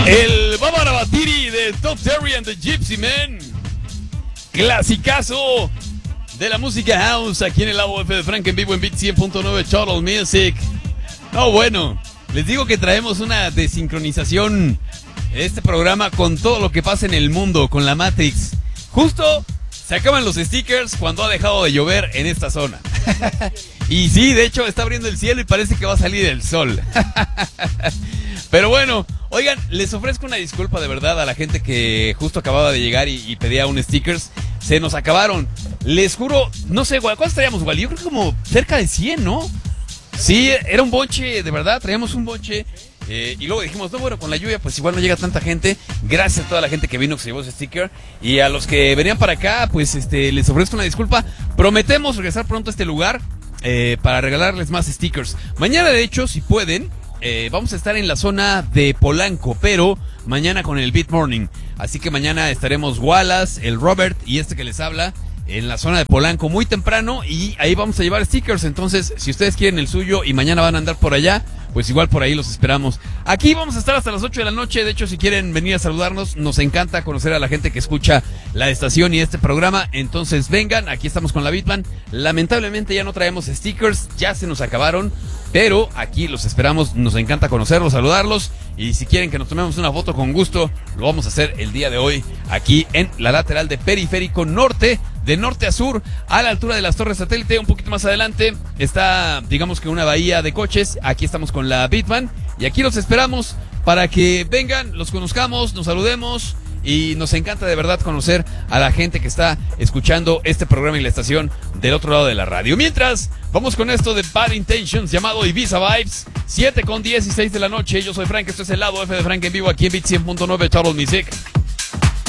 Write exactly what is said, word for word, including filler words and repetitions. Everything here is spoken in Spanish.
El Bárbara Batiri de Top Terry and the Gypsy Men. Clasicazo de la música house aquí en el lado F de Frank en vivo en Beat cien punto nueve Total Music. No, bueno, les digo que traemos una desincronización este programa con todo lo que pasa en el mundo, con la Matrix. Justo se acaban los stickers cuando ha dejado de llover en esta zona. Y sí, de hecho está abriendo el cielo y parece que va a salir el sol. Pero bueno, oigan, les ofrezco una disculpa de verdad a la gente que justo acababa de llegar y, y pedía un stickers. Se nos acabaron. Les juro, no sé, ¿cuántos traíamos, igual? Yo creo que como cerca de cien, ¿no? Sí, era un bonche, de verdad, traíamos un bonche. Eh, y luego dijimos, no, bueno, con la lluvia pues igual no llega tanta gente. Gracias a toda la gente que vino, que se llevó ese sticker. Y a los que venían para acá, pues este les ofrezco una disculpa. Prometemos regresar pronto a este lugar eh, para regalarles más stickers. Mañana, de hecho, si pueden, eh, vamos a estar en la zona de Polanco, pero mañana con el Beat Morning. Así que mañana estaremos Wallace, el Robert y este que les habla en la zona de Polanco muy temprano, y ahí vamos a llevar stickers. Entonces, si ustedes quieren el suyo y mañana van a andar por allá, pues igual por ahí los esperamos. Aquí vamos a estar hasta las ocho de la noche. De hecho, si quieren venir a saludarnos, nos encanta conocer a la gente que escucha la estación y este programa. Entonces vengan, aquí estamos con la Beatman. Lamentablemente ya no traemos stickers, ya se nos acabaron, pero aquí los esperamos. Nos encanta conocerlos, saludarlos, y si quieren que nos tomemos una foto, con gusto lo vamos a hacer el día de hoy aquí en la lateral de Periférico Norte, de norte a sur, a la altura de las Torres Satélite. Un poquito más adelante está, digamos que una bahía de coches. Aquí estamos con la Beatman y aquí los esperamos para que vengan, los conozcamos, nos saludemos. Y nos encanta de verdad conocer a la gente que está escuchando este programa y la estación del otro lado de la radio. Mientras, vamos con esto de Bad Intentions llamado Ibiza Vibes. siete con dieciséis de la noche. Yo soy Frank, esto es el lado F de Frank en vivo aquí en Beat cien punto nueve Total Music.